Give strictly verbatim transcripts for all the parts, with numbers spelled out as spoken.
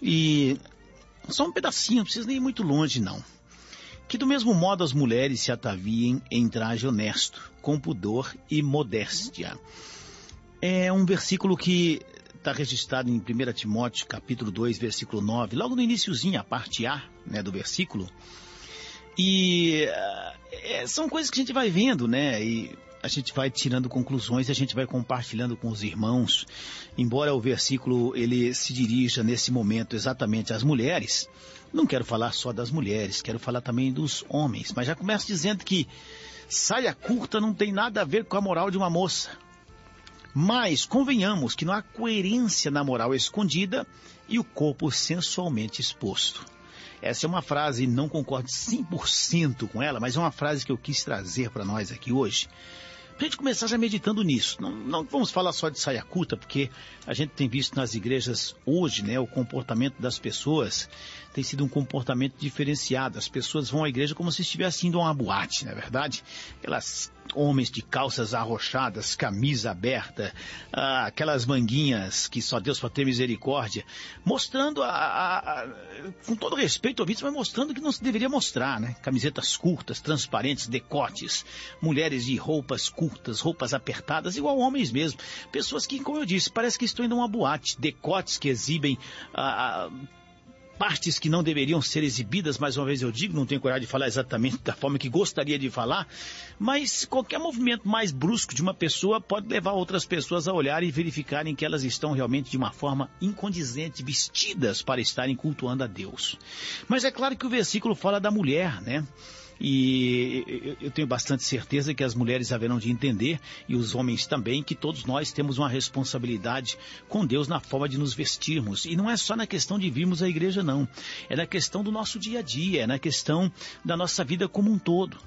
E só um pedacinho, não precisa nem ir muito longe, não. Que do mesmo modo as mulheres se ataviem em traje honesto, com pudor e modéstia. É um versículo que está registrado em primeiro Timóteo, capítulo dois, versículo nove, logo no iniciozinho, a parte A, né, do versículo. E é, são coisas que a gente vai vendo, né, e a gente vai tirando conclusões, a gente vai compartilhando com os irmãos. Embora o versículo ele se dirija nesse momento exatamente às mulheres, não quero falar só das mulheres, quero falar também dos homens. Mas já começa dizendo que saia curta não tem nada a ver com a moral de uma moça. Mas convenhamos que não há coerência na moral escondida e o corpo sensualmente exposto. Essa é uma frase, não concordo cem por cento com ela, mas é uma frase que eu quis trazer para nós aqui hoje. Para a gente começar já meditando nisso. Não, não vamos falar só de saia curta, porque a gente tem visto nas igrejas hoje, né, o comportamento das pessoas tem sido um comportamento diferenciado. As pessoas vão à igreja como se estivessem indo a uma boate, não é verdade? Aquelas homens de calças arrochadas, camisa aberta, ah, aquelas manguinhas que só Deus pode ter misericórdia, mostrando, a, a, a, com todo respeito ao vídeo, mas mostrando que não se deveria mostrar, né? Camisetas curtas, transparentes, decotes, mulheres de roupas curtas, roupas apertadas, igual homens mesmo. Pessoas que, como eu disse, parece que estão indo a uma boate, decotes que exibem a... partes que não deveriam ser exibidas, mais uma vez eu digo, não tenho coragem de falar exatamente da forma que gostaria de falar, mas qualquer movimento mais brusco de uma pessoa pode levar outras pessoas a olharem e verificarem que elas estão realmente de uma forma incondizente, vestidas para estarem cultuando a Deus. Mas é claro que o versículo fala da mulher, né? E eu tenho bastante certeza que as mulheres haverão de entender, e os homens também, que todos nós temos uma responsabilidade com Deus na forma de nos vestirmos. E não é só na questão de virmos à igreja, não. É na questão do nosso dia a dia, é na questão da nossa vida como um todo.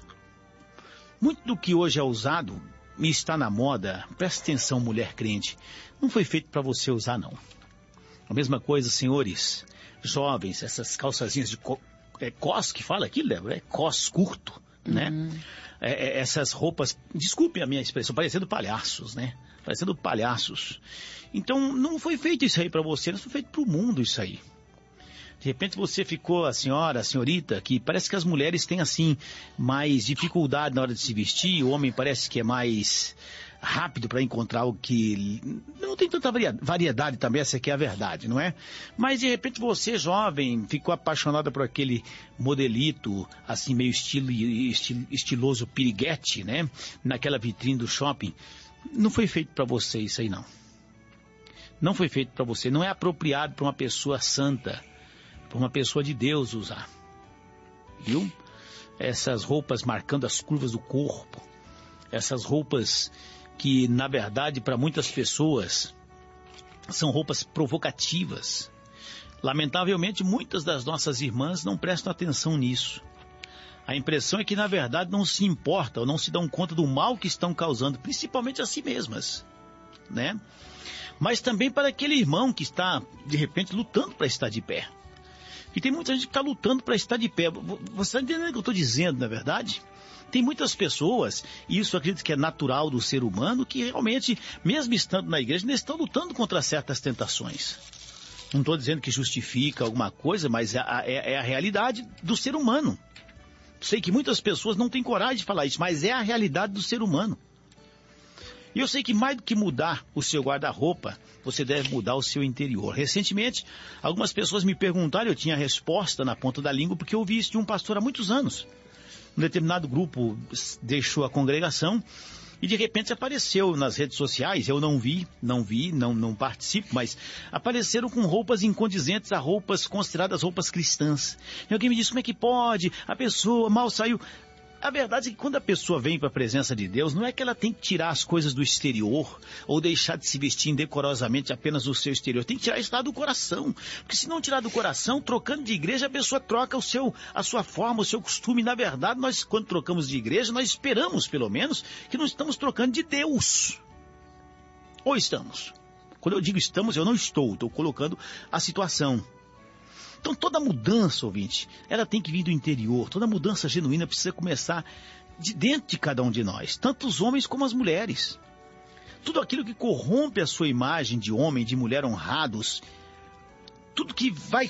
Muito do que hoje é usado e está na moda, presta atenção, mulher crente, não foi feito para você usar, não. A mesma coisa, senhores, jovens, essas calçazinhas de co É cos que fala aquilo, Débora? É cos curto, né? Uhum. É, é, essas roupas, desculpe a minha expressão, parecendo palhaços, né? Parecendo palhaços. Então, não foi feito isso aí para você, não foi feito para o mundo isso aí. De repente você ficou a senhora, a senhorita, que parece que as mulheres têm, assim, mais dificuldade na hora de se vestir, o homem parece que é mais rápido para encontrar o que... Não tem tanta variedade também, essa aqui é a verdade, não é? Mas de repente você, jovem, ficou apaixonada por aquele modelito, assim, meio estilo, estil, estiloso piriguete, né? Naquela vitrine do shopping. Não foi feito para você isso aí, não. Não foi feito para você, não é apropriado para uma pessoa santa, para uma pessoa de Deus usar. Viu? Essas roupas marcando as curvas do corpo, essas roupas que, na verdade, para muitas pessoas, são roupas provocativas. Lamentavelmente, muitas das nossas irmãs não prestam atenção nisso. A impressão é que, na verdade, não se importam, ou não se dão conta do mal que estão causando, principalmente a si mesmas, né? Mas também para aquele irmão que está, de repente, lutando para estar de pé. E tem muita gente que está lutando para estar de pé. Você está entendendo o que eu estou dizendo, na verdade? Tem muitas pessoas, e isso eu acredito que é natural do ser humano, que realmente, mesmo estando na igreja, ainda estão lutando contra certas tentações. Não estou dizendo que justifica alguma coisa, mas é a, é, é a realidade do ser humano. Sei que muitas pessoas não têm coragem de falar isso, mas é a realidade do ser humano. E eu sei que mais do que mudar o seu guarda-roupa, você deve mudar o seu interior. Recentemente, algumas pessoas me perguntaram, eu tinha a resposta na ponta da língua, porque eu ouvi isso de um pastor há muitos anos. Um determinado grupo deixou a congregação e de repente apareceu nas redes sociais, eu não vi, não vi, não, não participo, mas apareceram com roupas incondizentes a roupas consideradas roupas cristãs. E alguém me disse, como é que pode? A pessoa mal saiu... A verdade é que quando a pessoa vem para a presença de Deus, não é que ela tem que tirar as coisas do exterior ou deixar de se vestir indecorosamente apenas do seu exterior. Tem que tirar isso lá do coração. Porque se não tirar do coração, trocando de igreja, a pessoa troca o seu, a sua forma, o seu costume. Na verdade, nós, quando trocamos de igreja, nós esperamos, pelo menos, que não estamos trocando de Deus. Ou estamos? Quando eu digo estamos, eu não estou. Estou colocando a situação. Então toda mudança, ouvinte, ela tem que vir do interior. Toda mudança genuína precisa começar de dentro de cada um de nós, tanto os homens como as mulheres. Tudo aquilo que corrompe a sua imagem de homem, de mulher honrados, tudo que vai